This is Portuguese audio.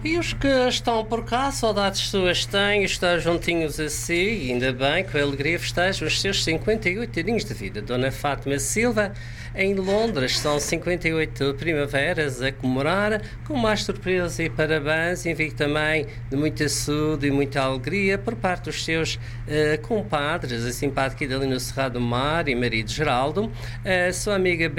E os que estão por cá, saudades suas têm, estão juntinhos a si, e ainda bem, com alegria festejam os seus 58 aninhos de vida. Dona Fátima Silva, em Londres, são 58 primaveras a comemorar, com mais surpresa e parabéns, envio também de muita saúde e muita alegria por parte dos seus compadres, a simpática Idalina Serrado Mar e marido Geraldo, a sua amiga